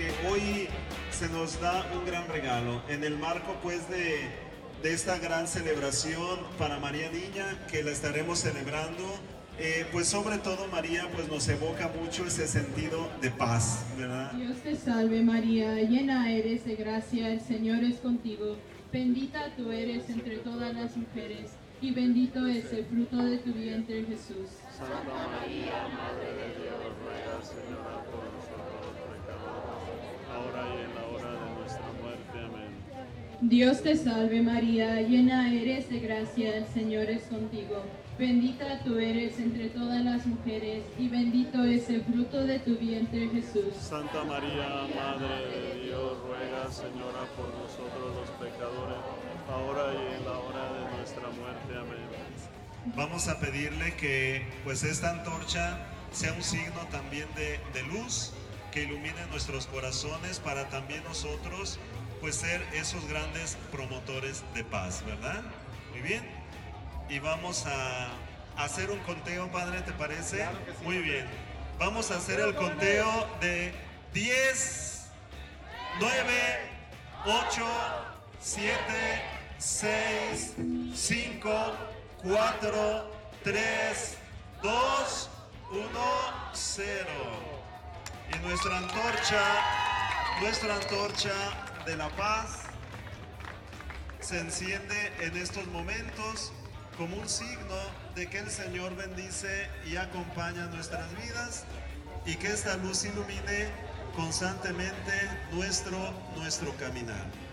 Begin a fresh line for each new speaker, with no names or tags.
que hoy se nos da un gran regalo en el marco pues de esta gran celebración para María Niña, que la estaremos celebrando. Pues sobre todo María pues nos evoca mucho ese sentido de paz, ¿verdad?
Dios te salve María, llena eres de gracia, el Señor es contigo, bendita tú eres entre todas las mujeres, y bendito es el fruto de tu vientre Jesús.
Santa María, Madre de Dios, ruega, Señora, por nosotros los pecadores, ahora y en la hora de nuestra muerte. Amén.
Dios te salve María, llena eres de gracia, el Señor es contigo, bendita tú eres entre todas las mujeres, y bendito es el fruto de tu vientre Jesús.
Santa María, Madre de Dios, ruega, Señora, por nosotros los pecadores, ahora y en la hora de nuestra muerte. Amén.
Vamos a pedirle que pues esta antorcha sea un signo también de luz, que ilumine nuestros corazones para también nosotros pues ser esos grandes promotores de paz, ¿verdad? Muy bien. Y vamos a hacer un conteo, Padre, ¿te parece?
Claro que sí.
Muy bien. Vamos a hacer el conteo de 10, 9, 8, 7, 6, 5, 4, 3, 2, 1, 0. Y nuestra antorcha de la paz se enciende en estos momentos como un signo de que el Señor bendice y acompaña nuestras vidas, y que esta luz ilumine constantemente nuestro caminar.